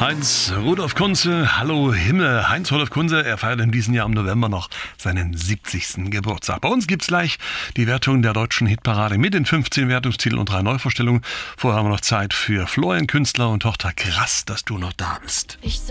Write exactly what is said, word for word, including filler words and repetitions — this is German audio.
Heinz Rudolf Kunze, hallo Himmel. Heinz Rudolf Kunze, er feiert in diesem Jahr im November noch seinen siebzigsten Geburtstag. Bei uns gibt's gleich die Wertung der deutschen Hitparade mit den fünfzehn Wertungstiteln und drei Neuvorstellungen. Vorher haben wir noch Zeit für Florian Künstler und Tochter. Krass, dass du noch da bist. Ich